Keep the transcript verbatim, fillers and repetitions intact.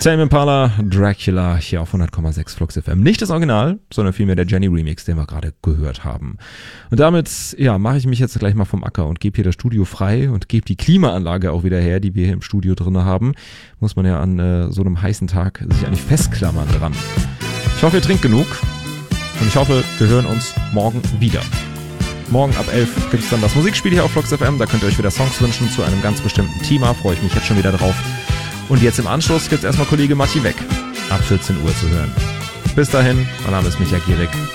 Tame Impala, Dracula, hier auf hundert Komma sechs Flux F M. Nicht das Original, sondern vielmehr der Jenny Remix, den wir gerade gehört haben. Und damit, ja, mache ich mich jetzt gleich mal vom Acker und gebe hier das Studio frei und gebe die Klimaanlage auch wieder her, die wir hier im Studio drin haben. Muss man ja an äh, so einem heißen Tag sich eigentlich festklammern dran. Ich hoffe, ihr trinkt genug und ich hoffe, wir hören uns morgen wieder. Morgen ab elf gibt es dann das Musikspiel hier auf Flux F M. Da könnt ihr euch wieder Songs wünschen zu einem ganz bestimmten Thema. Freue ich mich jetzt schon wieder drauf. Und jetzt im Anschluss gibt es erstmal Kollege Matti weg. Ab vierzehn Uhr zu hören. Bis dahin, mein Name ist Michael Gierig.